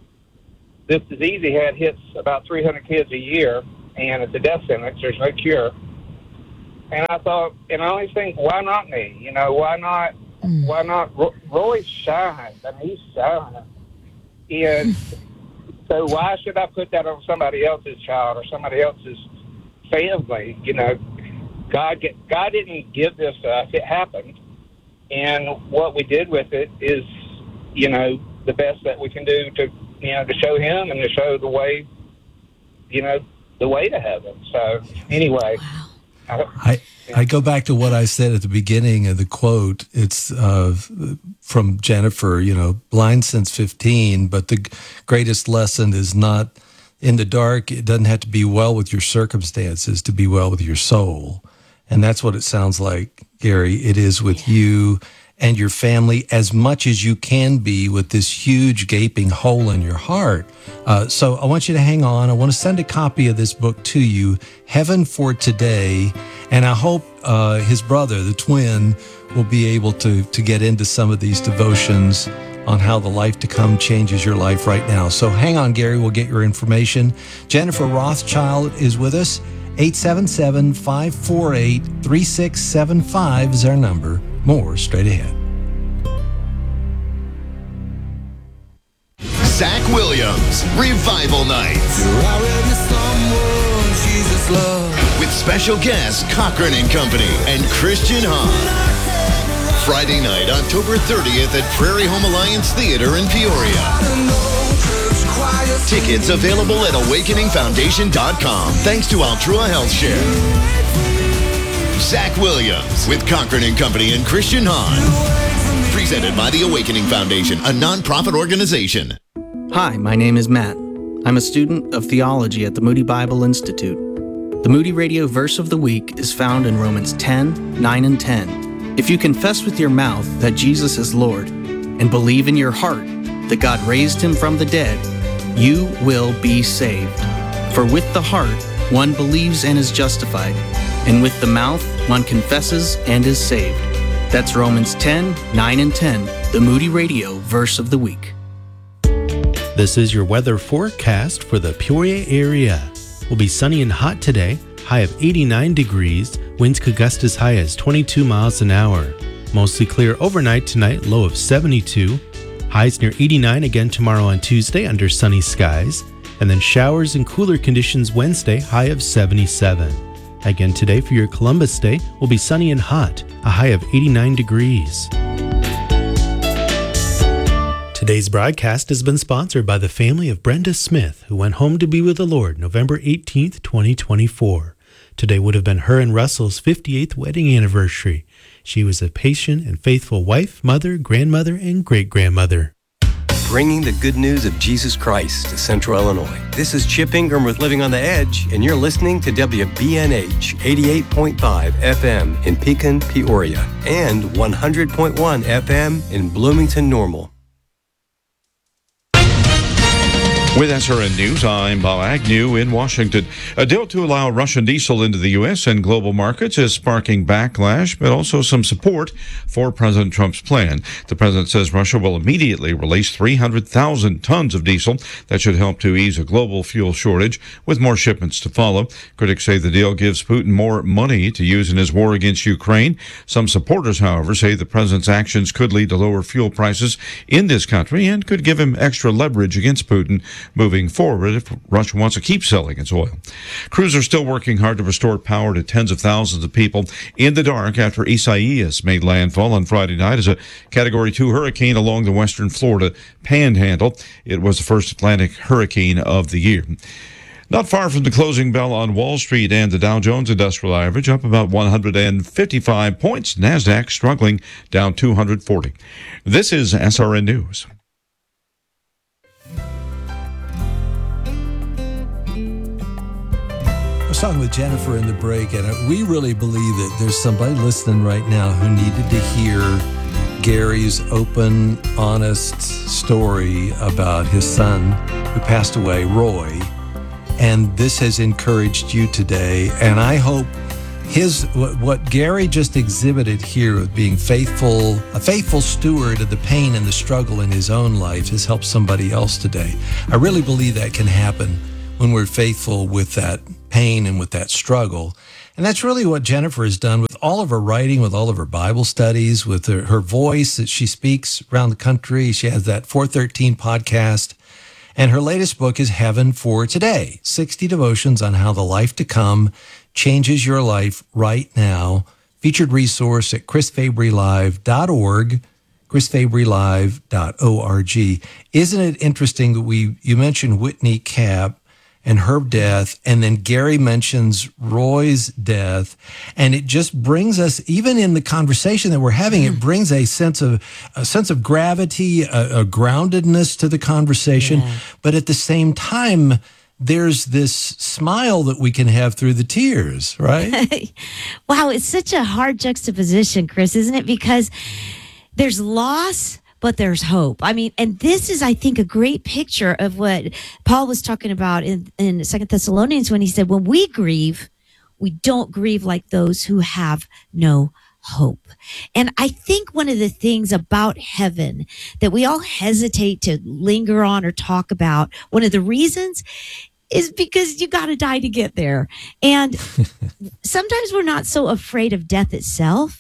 this disease he had hits about three hundred kids a year, and it's a death sentence. There's no cure. And I thought, and I always think, why not me? You know, why not? Mm. Why not? Roy shines. I mean, he's shining. And so why should I put that on somebody else's child or somebody else's family? You know, God get, God didn't give this to us. It happened. And what we did with it is, you know, the best that we can do to, you know, to show him and to show the way, you know, the way to heaven. So anyway. Wow. I, I go back to what I said at the beginning of the quote. It's uh, from Jennifer, you know, blind since fifteen, but the greatest lesson is not in the dark. It doesn't have to be well with your circumstances to be well with your soul. And that's what it sounds like, Gary. It is with you and your family as much as you can be with this huge gaping hole in your heart. Uh, so I want you to hang on. I want to send a copy of this book to you, Heaven for Today. And I hope uh, his brother, the twin, will be able to, to get into some of these devotions on how the life to come changes your life right now. So hang on, Gary. We'll get your information. Jennifer Rothschild is with us. eight seven seven, five four eight, three six seven five is our number. More straight ahead. Zach Williams, Revival Nights. With special guests Cochran and Company and Christian Hahn. Friday night, October thirtieth at Prairie Home Alliance Theater in Peoria. Tickets available at awakening foundation dot com thanks to Altrua Health Share. Zach Williams with Cochran and Company and Christian Hahn. Presented by the Awakening Foundation, a nonprofit organization. Hi, my name is Matt. I'm a student of theology at the Moody Bible Institute. The Moody Radio Verse of the Week is found in Romans ten, nine, and ten. If you confess with your mouth that Jesus is Lord and believe in your heart that God raised him from the dead, you will be saved. For with the heart one believes and is justified, and with the mouth one confesses and is saved. That's Romans ten, nine, and ten, the Moody Radio Verse of the Week. This is your weather forecast for the Peoria area. Will be sunny and hot today, high of eighty-nine degrees, winds could gust as high as twenty-two miles an hour. Mostly clear overnight tonight, low of seventy-two. Highs near eighty-nine again tomorrow on Tuesday under sunny skies. And then showers and cooler conditions Wednesday, high of seventy-seven. Again today for your Columbus Day will be sunny and hot, a high of eighty-nine degrees. Today's broadcast has been sponsored by the family of Brenda Smith, who went home to be with the Lord November eighteenth, twenty twenty-four. Today would have been her and Russell's fifty-eighth wedding anniversary. She was a patient and faithful wife, mother, grandmother, and great-grandmother. Bringing the good news of Jesus Christ to Central Illinois. This is Chip Ingram with Living on the Edge, and you're listening to W B N H eighty-eight point five F M in Pekin, Peoria, and one hundred point one F M in Bloomington, Normal. With S R N News, I'm Bob Agnew in Washington. A deal to allow Russian diesel into the U S and global markets is sparking backlash, but also some support for President Trump's plan. The president says Russia will immediately release three hundred thousand tons of diesel. That should help to ease a global fuel shortage, with more shipments to follow. Critics say the deal gives Putin more money to use in his war against Ukraine. Some supporters, however, say the president's actions could lead to lower fuel prices in this country and could give him extra leverage against Putin moving forward if Russia wants to keep selling its oil. Crews are still working hard to restore power to tens of thousands of people in the dark after Isaias made landfall on Friday night as a Category two hurricane along the western Florida panhandle. It was the first Atlantic hurricane of the year. Not far from the closing bell on Wall Street, and the Dow Jones Industrial Average up about one hundred fifty-five points. NASDAQ struggling, down two hundred forty. This is S R N News. I was talking with Jennifer in the break, and we really believe that there's somebody listening right now who needed to hear Gary's open, honest story about his son who passed away, Roy. And this has encouraged you today. And I hope his what, what Gary just exhibited here of being faithful, a faithful steward of the pain and the struggle in his own life has helped somebody else today. I really believe that can happen when we're faithful with that pain and with that struggle. And that's really what Jennifer has done with all of her writing, with all of her Bible studies, with her, her voice that she speaks around the country. She has that four thirteen podcast. And her latest book is Heaven for Today, sixty devotions on how the life to come changes your life right now. Featured resource at chris fabry live dot org, chris fabry live dot org. Isn't it interesting that we you mentioned Whitney Cap and her death, and then Gary mentions Roy's death, and it just brings us, even in the conversation that we're having, it brings a sense of a sense of gravity, a, a groundedness to the conversation, yeah. But at the same time, there's this smile that we can have through the tears, right? Wow, it's such a hard juxtaposition, Chris, isn't it? Because there's loss, but there's hope. I mean, and this is, I think, a great picture of what Paul was talking about in, in Second Thessalonians when he said, when we grieve, we don't grieve like those who have no hope. And I think one of the things about heaven that we all hesitate to linger on or talk about, one of the reasons is because you got to die to get there. And sometimes we're not so afraid of death itself.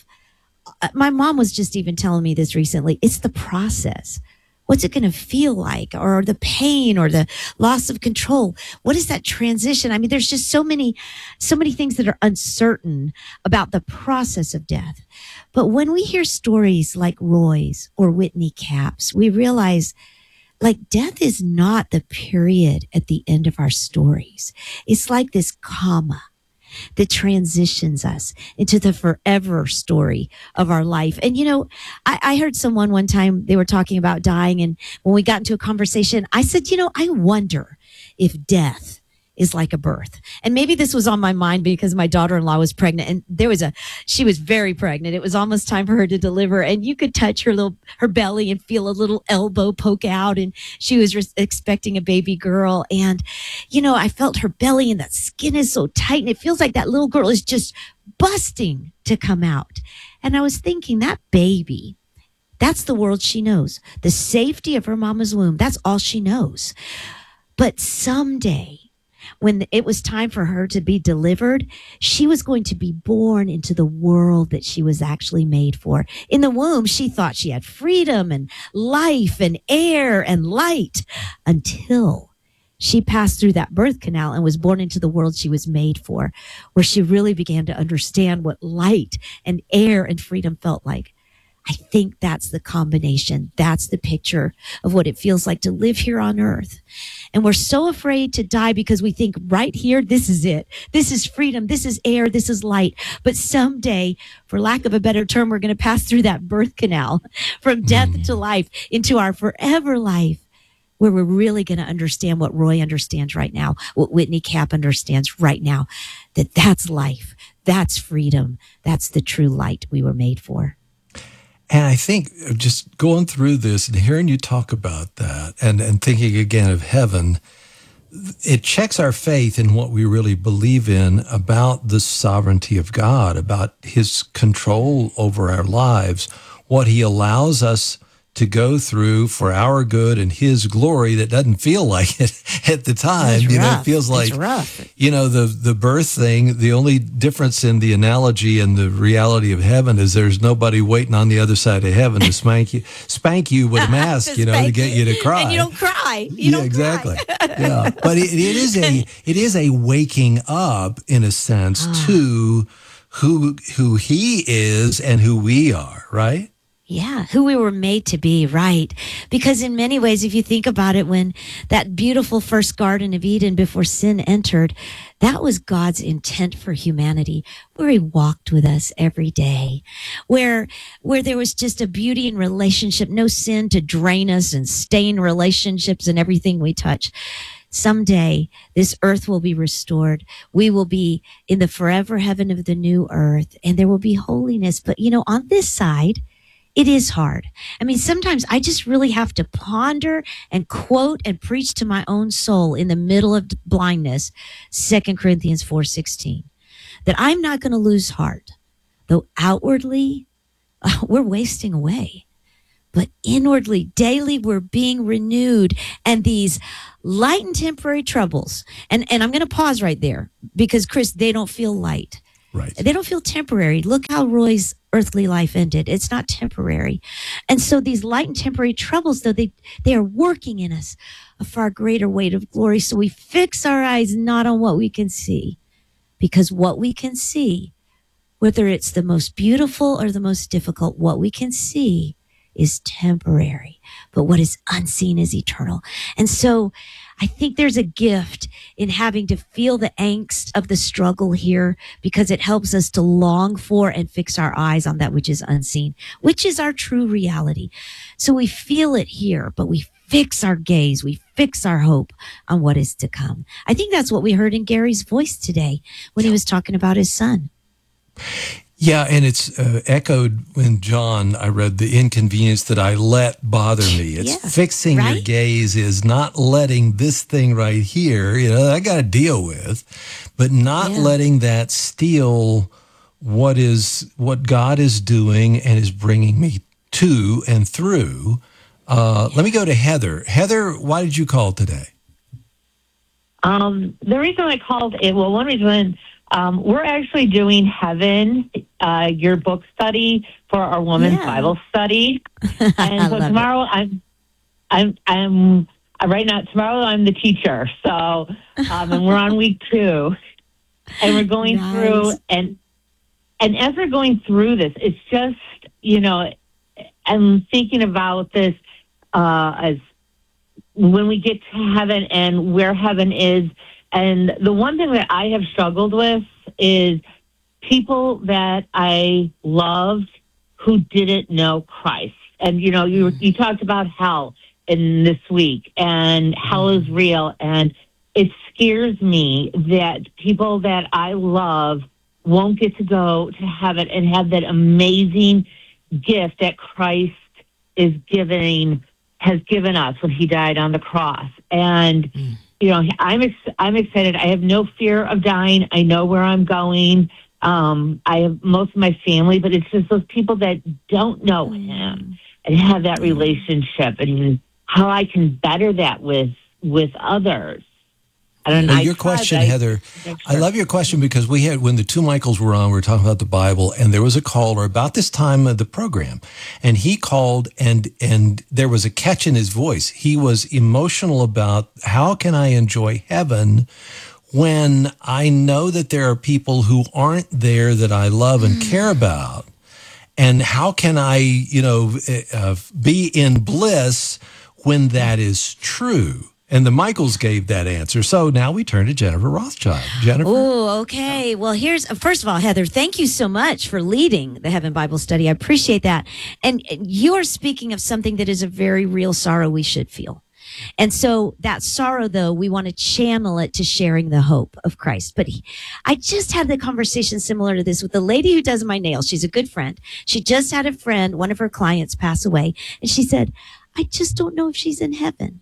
My mom was just even telling me this recently. It's the process. What's it going to feel like? Or the pain or the loss of control? What is that transition? I mean, there's just so many, so many things that are uncertain about the process of death. But when we hear stories like Roy's or Whitney Cap's, we realize like death is not the period at the end of our stories. It's like this comma that transitions us into the forever story of our life. And, you know, I, I heard someone one time, they were talking about dying. And when we got into a conversation, I said, you know, I wonder if death is like a birth. And maybe this was on my mind because my daughter-in-law was pregnant, and there was a, she was very pregnant. It was almost time for her to deliver, and you could touch her little, her belly and feel a little elbow poke out. And she was re- expecting a baby girl. And, you know, I felt her belly, and that skin is so tight, and it feels like that little girl is just busting to come out. And I was thinking, that baby, that's the world she knows. The safety of her mama's womb, that's all she knows. But someday, when it was time for her to be delivered, she was going to be born into the world that she was actually made for. In the womb, she thought she had freedom and life and air and light until she passed through that birth canal and was born into the world she was made for, where she really began to understand what light and air and freedom felt like. I think that's the combination. That's the picture of what it feels like to live here on earth. And we're so afraid to die because we think right here, this is it. This is freedom. This is air. This is light. But someday, for lack of a better term, we're going to pass through that birth canal from death mm. to life into our forever life, where we're really going to understand what Roy understands right now, what Whitney Cap understands right now, that that's life. That's freedom. That's the true light we were made for. And I think just going through this and hearing you talk about that and, and thinking again of heaven, it checks our faith in what we really believe in about the sovereignty of God, about his control over our lives, what he allows us to go through for our good and his glory that doesn't feel like it at the time. It's you know, rough. it feels like, It's rough. you know, the, the birth thing, the only difference in the analogy and the reality of heaven is there's nobody waiting on the other side of heaven to spank you, spank you with a mask, you know, to get you to cry. And you don't cry. You yeah, don't exactly. Yeah, but it, it is a it is a waking up in a sense to who who he is and who we are, right? Yeah, who we were made to be, right? Because in many ways, if you think about it, when that beautiful first Garden of Eden before sin entered, that was God's intent for humanity, where he walked with us every day, where where there was just a beauty in relationship, no sin to drain us and stain relationships and everything we touch. Someday, this earth will be restored. We will be in the forever heaven of the new earth, and there will be holiness. But, you know, on this side, it is hard. I mean, sometimes I just really have to ponder and quote and preach to my own soul in the middle of blindness, Second Corinthians four sixteen, that I'm not going to lose heart, though outwardly uh, we're wasting away. But inwardly, daily, we're being renewed. And these light and temporary troubles, and, and I'm going to pause right there because, Chris, they don't feel light. Right. They don't feel temporary. Look how Roy's earthly life ended. It's not temporary. And so these light and temporary troubles, though, they, they are working in us a far greater weight of glory. So we fix our eyes not on what we can see, because what we can see, whether it's the most beautiful or the most difficult, what we can see is temporary, but what is unseen is eternal. And so I think there's a gift in having to feel the angst of the struggle here, because it helps us to long for and fix our eyes on that which is unseen, which is our true reality. So we feel it here, but we fix our gaze, we fix our hope on what is to come. I think that's what we heard in Gary's voice today when he was talking about his son. Yeah, and it's uh, echoed when John, I read the inconvenience that I let bother me. It's Yeah, fixing your right? gaze is not letting this thing right here, you know, that I got to deal with, but not Yeah. letting that steal what is what God is doing and is bringing me to and through. Uh, let me go to Heather. Heather, why did you call today? Um, the reason I called it, well, one reason, um, we're actually doing Heaven, uh, your book study for our women's Yeah. Bible study. I And so love tomorrow I'm, I'm, I'm, uh, right now, tomorrow I'm the teacher. So, um, and we're on week two and we're going Nice. through and, and as we're going through this, it's just, you know, I'm thinking about this, uh, as when we get to heaven and where heaven is. And the one thing that I have struggled with is people that I loved who didn't know Christ. And, you know, you you talked about hell in this week, and hell is real. And it scares me that people that I love won't get to go to heaven and have that amazing gift that Christ is giving, has given us when he died on the cross. And, you know, I'm ex- I'm excited. I have no fear of dying. I know where I'm going. Um, I have most of my family, but it's just those people that don't know him and have that relationship, and how I can better that with with others. I don't know. Well, I your tried, question, I- Heather, I love your question, because we had, when the two Michaels were on, we were talking about the Bible, and there was a caller about this time of the program, and he called, and and there was a catch in his voice. He was emotional about, how can I enjoy heaven when I know that there are people who aren't there that I love and care about? And how can I, you know, uh, be in bliss when that is true? And the Michaels gave that answer. So now we turn to Jennifer Rothschild. Jennifer? Oh, okay. Well, here's, first of all, Heather, thank you so much for leading the Heaven Bible Study. I appreciate that. And you're speaking of something that is a very real sorrow we should feel. And so that sorrow, though, we want to channel it to sharing the hope of Christ. But he, I just had the conversation similar to this with the lady who does my nails. She's a good friend. She just had a friend, one of her clients, pass away. And she said, I just don't know if she's in heaven.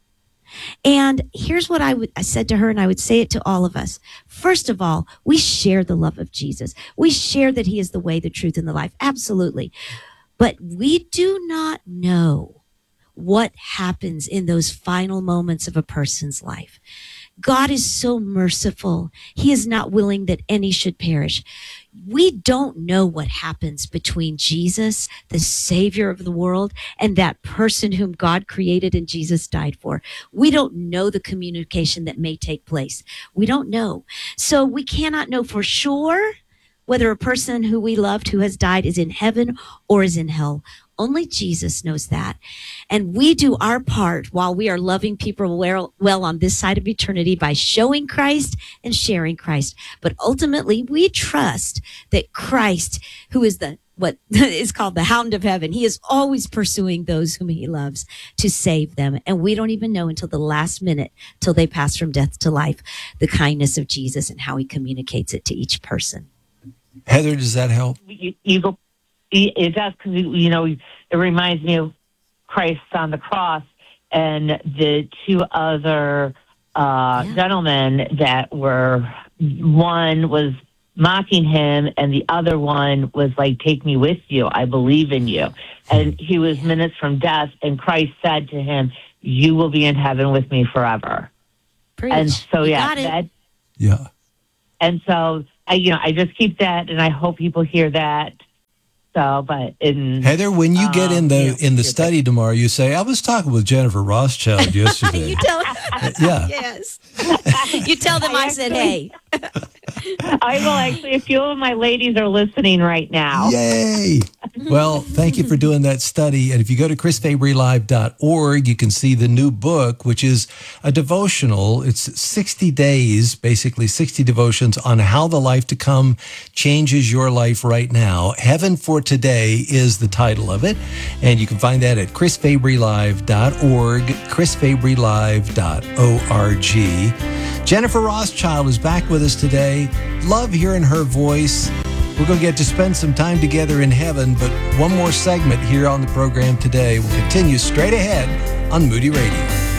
And here's what I would I said to her, and I would say it to all of us. First of all, we share the love of Jesus. We share that he is the way, the truth, and the life. Absolutely. But we do not know what happens in those final moments of a person's life. God is so merciful. He is not willing that any should perish. We don't know what happens between Jesus, the Savior of the world, and that person whom God created and Jesus died for. We don't know the communication that may take place. We don't know. So we cannot know for sure whether a person who we loved who has died is in heaven or is in hell. Only Jesus knows that. And we do our part while we are loving people well, well on this side of eternity by showing Christ and sharing Christ. But ultimately, we trust that Christ, who is the what is called the Hound of Heaven, he is always pursuing those whom he loves to save them. And we don't even know until the last minute, till they pass from death to life, the kindness of Jesus and how he communicates it to each person. Heather, does that help? You, you go. It does, because, you know, it reminds me of Christ on the cross and the two other uh, yeah. gentlemen that were, one was mocking him and the other one was like, take me with you. I believe in you. And he was minutes from death, and Christ said to him, you will be in heaven with me forever. Preach. And so, yeah, that, yeah. And so, I, you know, I just keep that, and I hope people hear that. So, but in Heather, when you get in the um, in the study tomorrow, you say, "I was talking with Jennifer Rothschild yesterday." You tell yeah. Yes. You tell them I, I said, "Hey." I will actually. A few of my ladies are listening right now. Yay! Well, thank you for doing that study. And if you go to chris fabry live dot org, you can see the new book, which is a devotional. It's sixty days, basically sixty devotions on how the life to come changes your life right now. Heaven for Today is the title of it. And you can find that at chris fabry live dot org, chris fabry live dot org. Jennifer Rothschild is back with us today. Love hearing her voice. We're going to get to spend some time together in heaven, but one more segment here on the program today will continue straight ahead on Moody Radio.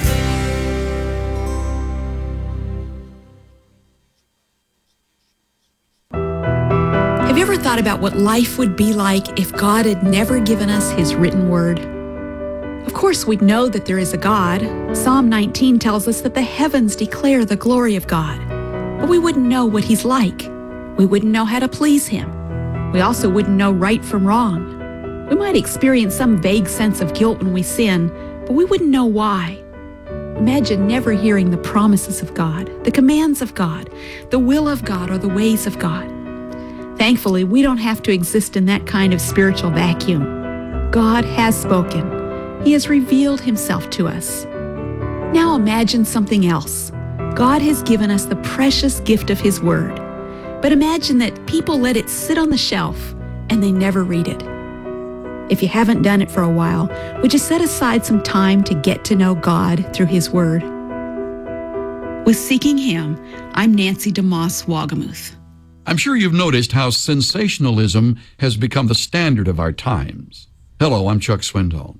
Have you ever thought about what life would be like if God had never given us his written word? Of course, we'd know that there is a God. Psalm nineteen tells us that the heavens declare the glory of God. But we wouldn't know what he's like. We wouldn't know how to please him. We also wouldn't know right from wrong. We might experience some vague sense of guilt when we sin, but we wouldn't know why. Imagine never hearing the promises of God, the commands of God, the will of God, or the ways of God. Thankfully, we don't have to exist in that kind of spiritual vacuum. God has spoken. He has revealed himself to us. Now imagine something else. God has given us the precious gift of his word. But imagine that people let it sit on the shelf and they never read it. If you haven't done it for a while, would you set aside some time to get to know God through his word? With Seeking Him, I'm Nancy DeMoss Wagamuth. I'm sure you've noticed how sensationalism has become the standard of our times. Hello, I'm Chuck Swindoll.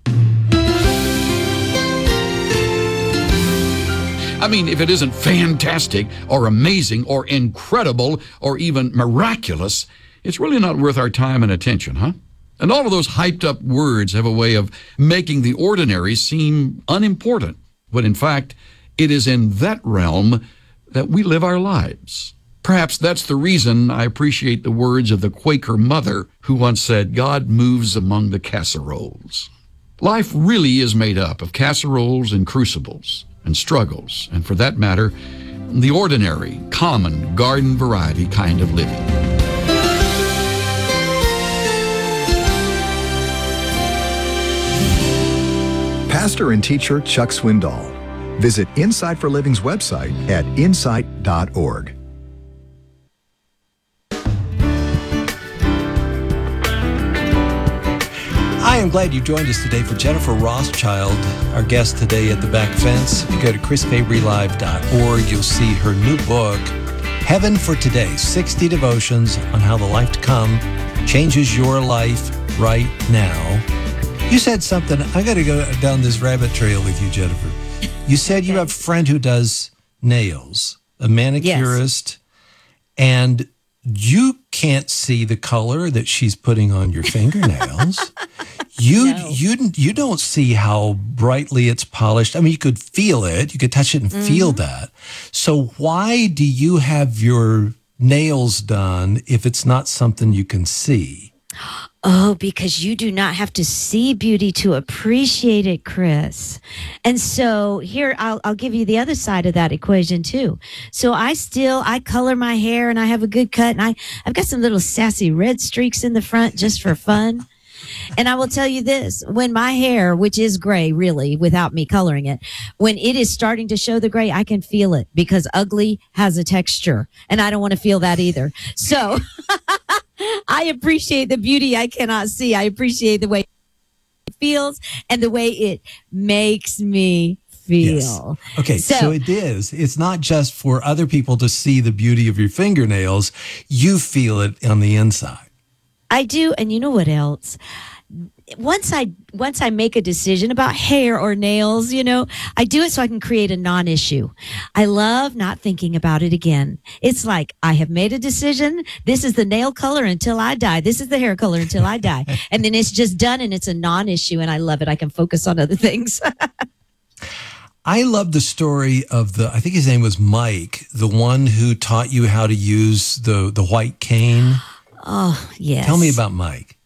I mean, if it isn't fantastic or amazing or incredible or even miraculous, it's really not worth our time and attention, huh? And all of those hyped up words have a way of making the ordinary seem unimportant, when in fact, it is in that realm that we live our lives. Perhaps that's the reason I appreciate the words of the Quaker mother who once said, God moves among the casseroles. Life really is made up of casseroles and crucibles and struggles, and for that matter, the ordinary, common, garden variety kind of living. Pastor and teacher Chuck Swindoll. Visit Insight for Living's website at insight dot org. I am glad you joined us today for Jennifer Rothschild, our guest today at the Back Fence. If you go to chris fabry live dot org, you'll see her new book, Heaven for Today, sixty Devotions on How the Life to Come Changes Your Life Right Now. You said something, I got to go down this rabbit trail with you, Jennifer. You said you have a friend who does nails, a manicurist, yes. And you can't see the color that she's putting on your fingernails. You No. you you don't see how brightly it's polished. I mean, you could feel it. You could touch it and feel Mhm. that. So why do you have your nails done if it's not something you can see? Oh, because you do not have to see beauty to appreciate it, Chris. And so here, I'll, I'll give you the other side of that equation too. So I still, I color my hair and I have a good cut and I, I've got some little sassy red streaks in the front just for fun. And I will tell you this, when my hair, which is gray really without me coloring it, when it is starting to show the gray, I can feel it because ugly has a texture and I don't want to feel that either. So I appreciate the beauty I cannot see. I appreciate the way it feels and the way it makes me feel. Okay, so, So- it is. It's not just for other people to see the beauty of your fingernails. You feel it on the inside. I do, and you know what else? Once I once I make a decision about hair or nails, you know, I do it so I can create a non-issue. I love not thinking about it again. It's like I have made a decision. This is the nail color until I die. This is the hair color until I die. And then it's just done and it's a non-issue and I love it. I can focus on other things. I love the story of the, I think his name was Mike, the one who taught you how to use the, the white cane. Oh, yes. Tell me about Mike.